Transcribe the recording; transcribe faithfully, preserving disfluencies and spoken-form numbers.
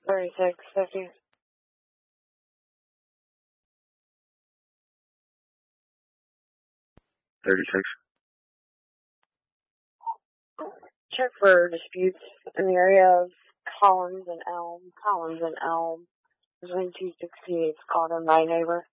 thirty-six fifty. thirty-six. Check for disputes in the area of Collins and Elm. Collins and Elm. Between two sixty-eight, called in my neighbor.